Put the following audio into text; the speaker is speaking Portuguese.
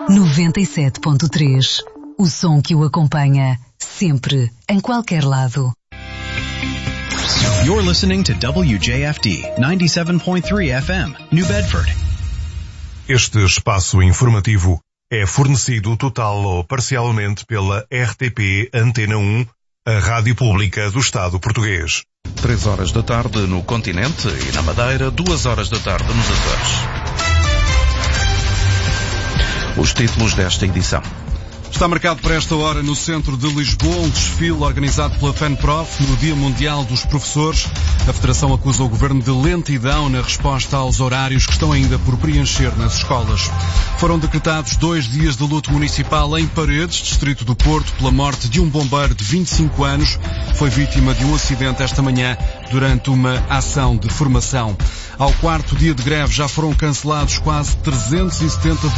97.3. O som que o acompanha sempre, em qualquer lado. You're listening to WJFD 97.3 FM, New Bedford. Este espaço informativo é fornecido total ou parcialmente pela RTP Antena 1, a Rádio Pública do Estado Português. 3 horas da tarde no continente e na Madeira, 2 horas da tarde nos Açores. Os títulos desta edição. Está marcado para esta hora no centro de Lisboa um desfile organizado pela FENPROF no Dia Mundial dos Professores. A Federação acusa o Governo de lentidão na resposta aos horários que estão ainda por preencher nas escolas. Foram decretados 2 dias de luto municipal em Paredes, distrito do Porto, pela morte de um bombeiro de 25 anos. Foi vítima de um acidente esta manhã durante uma ação de formação. Ao 4º dia de greve já foram cancelados quase 370